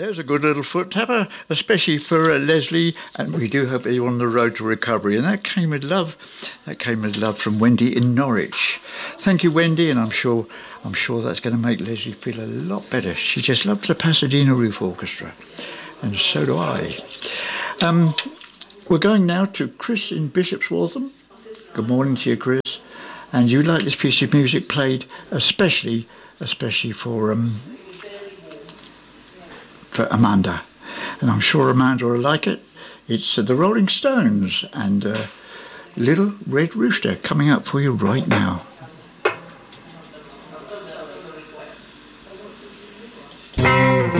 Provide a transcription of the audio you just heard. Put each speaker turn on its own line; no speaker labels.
There's a good little foot tapper, especially for Leslie, and we do hope that you're on the road to recovery. And that came with love. That came with love from Wendy in Norwich. Thank you, Wendy, and I'm sure that's going to make Leslie feel a lot better. She just loves the Pasadena Roof Orchestra, and so do I. We're going now to Chris in Bishop's Waltham. Good morning to you, Chris. And you like this piece of music played especially for Amanda, and I'm sure Amanda will like it. It's the Rolling Stones and Little Red Rooster coming up for you right now.